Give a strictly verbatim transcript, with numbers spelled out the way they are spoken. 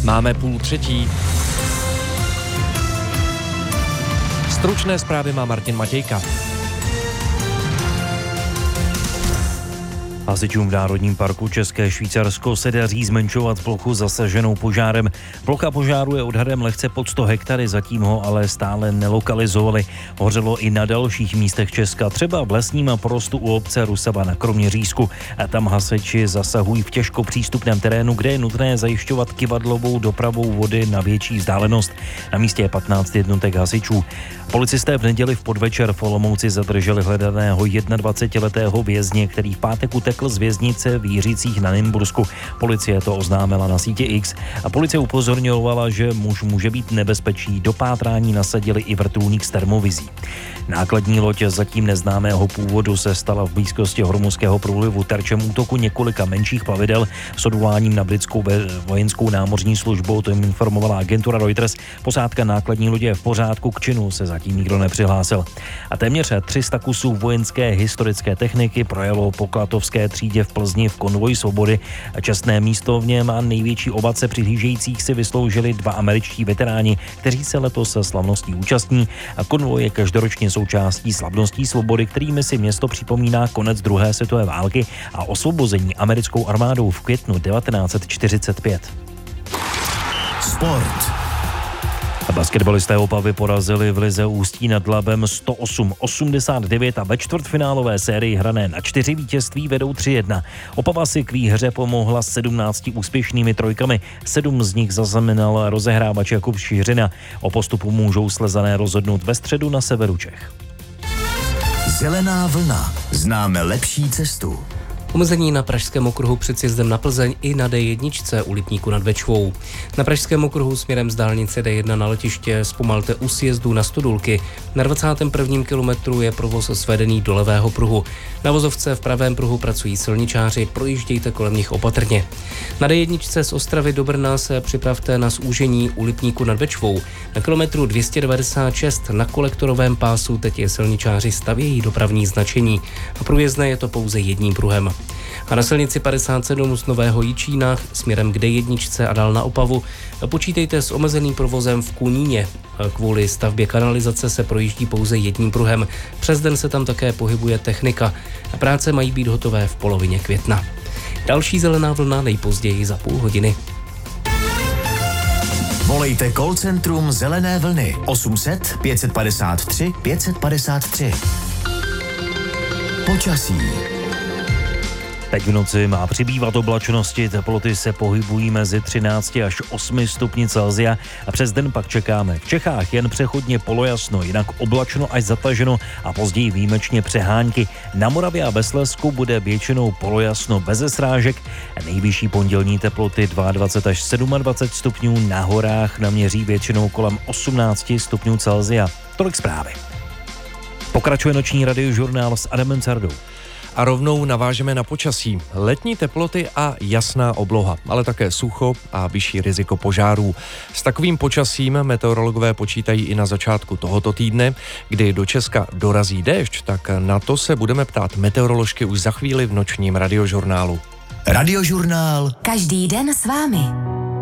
Máme půl třetí. Stručné zprávy má Martin Matějka. Hasičům v Národním parku České Švýcarsko se daří zmenšovat plochu zasaženou požárem. Plocha požáru je odhadem lehce pod sto hektary, zatím ho ale stále nelokalizovali. Hořelo i na dalších místech Česka, třeba v lesním porostu u obce Rusava na Kroměřížsku. A tam hasiči zasahují v těžko přístupném terénu, kde je nutné zajišťovat kyvadlovou dopravou vody na větší vzdálenost. Na místě je patnáct jednotek hasičů. Policisté v neděli v podvečer v Olomouci zadrželi hledaného dvacetijednoletého vězně, který v pátek utekl z věznice v Jiřicích na Nymbursku. Policie to oznámila na síti X a policie upozorňovala, že muž může být nebezpečí. Do pátrání nasadili i vrtulník s termovizí. Nákladní loď zatím neznámého původu se stala v blízkosti Hormuzského průlivu terčem útoku několika menších plavidel s odvoláním na britskou vojenskou námořní službu, to jim informovala agentura Reuters. Posádka nákladní lodě je v pořádku, k činu se zatím nikdo nepřihlásil. A téměř tři sta kusů vojenské historické techniky projelo po Klatovské třídě v Plzni v konvoji svobody. Čestné místo v něm a největší ovace přihlížejících si vysloužili dva američtí veteráni, kteří se letos slavností účastní. A konvoj je každoročně součástí slavností svobody, kterými si město připomíná konec druhé světové války a osvobození americkou armádou v květnu devatenáct set čtyřicet pět. Sport. Basketbalisté Opavy porazili v lize Ústí nad Labem sto osm osmdesát devět a ve čtvrtfinálové sérii hrané na čtyři vítězství vedou tři jedna. Opava si k výhře pomohla sedmnácti úspěšnými trojkami, sedm z nich zaznamenal rozehrávač Jakub Šířina. O postupu můžou Slezané rozhodnout ve středu na severu Čech. Zelená vlna. Známe lepší cestu. Omezení na pražském okruhu před sjezdem na Plzeň i na D jedna u Lipníku nad Bečvou. Na pražském okruhu směrem z dálnice D jedna na letiště zpomalte u sjezdu na Studulky. Na dvacátém prvním kilometru je provoz svedený do levého pruhu. Na vozovce v pravém pruhu pracují silničáři, projíždějte kolem nich opatrně. Na D jedna z Ostravy do Brna se připravte na zúžení u Lipníku nad Bečvou. Na kilometru dvě stě devadesát šest na kolektorovém pásu teď je silničáři stavějí dopravní značení a průjezdné je to pouze jedním pruhem. A na silnici padesát sedm z Nového Jičína směrem k D jedna a dál na Opavu počítejte s omezeným provozem v Kuníně. Kvůli stavbě kanalizace se projíždí pouze jedním pruhem. Přes den se tam také pohybuje technika. Práce mají být hotové v polovině května. Další zelená vlna nejpozději za půl hodiny. Volejte call centrum Zelené vlny osm set pět padesát tři pět padesát tři. Počasí. Teď v noci má přibývat oblačnosti, teploty se pohybují mezi třináct až osm stupni Celsia a přes den pak čekáme v Čechách jen přechodně polojasno, jinak oblačno až zataženo a později výjimečně přehánky. Na Moravě a ve Slezsku bude většinou polojasno beze srážek, nejvyšší pondělní teploty dvacet dva až dvacet sedm stupňů, na horách naměří většinou kolem osmnáct stupňů Celsia. Tolik zprávy. Pokračuje noční radiožurnál s Adamem Cardou. A rovnou navážeme na počasí. Letní teploty a jasná obloha, ale také sucho a vyšší riziko požárů. S takovým počasím meteorologové počítají i na začátku tohoto týdne, kdy do Česka dorazí déšť, tak na to se budeme ptát meteoroložky už za chvíli v nočním radiožurnálu. Radiožurnál. Každý den s vámi.